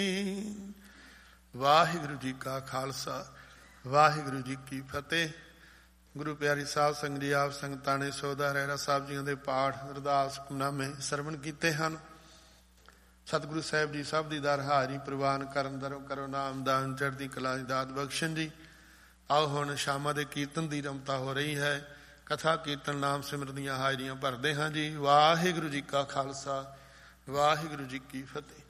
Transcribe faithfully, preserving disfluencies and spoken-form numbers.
ਵਾਹਿਗੁਰੂ ਜੀ ਕਾ ਖਾਲਸਾ, ਵਾਹਿਗੁਰੂ ਜੀ ਕੀ ਫਤਿਹ। ਗੁਰੂ ਪਿਆਰੀ ਸਾਧ ਸੰਗਤ ਜੀ, ਆਪ ਸੰਗਤਾਂ ਨੇ ਸੋਧਾ ਰਹਿਰਾ ਸਾਹਿਬ ਜੀਆਂ ਦੇ ਪਾਠ, ਅਰਦਾਸ, ਹੁਕਮਨਾਮੇ ਸਰਵਣ ਕੀਤੇ ਹਨ। ਸਤਿਗੁਰੂ ਸਾਹਿਬ ਜੀ ਸਭ ਦੀ ਦਰ ਹਾਜ਼ਰੀ ਪ੍ਰਵਾਨ ਕਰਨ, ਦਰੋ ਕਰੋ ਨਾਮਦਾਨ, ਚੜ੍ਹਦੀ ਕਲਾ ਦੀ ਦਾਤ ਬਖਸ਼ਣ ਜੀ। ਆਓ ਹੁਣ ਸ਼ਾਮਾਂ ਦੇ ਕੀਰਤਨ ਦੀ ਰਮਤਾ ਹੋ ਰਹੀ ਹੈ। ਕਥਾ ਕੀਰਤਨ ਨਾਮ ਸਿਮਰਨ ਦੀਆਂ ਹਾਜ਼ਰੀਆਂ ਭਰਦੇ ਹਾਂ ਜੀ। ਵਾਹਿਗੁਰੂ ਜੀ ਕਾ ਖਾਲਸਾ, ਵਾਹਿਗੁਰੂ ਜੀ ਕੀ ਫਤਿਹ।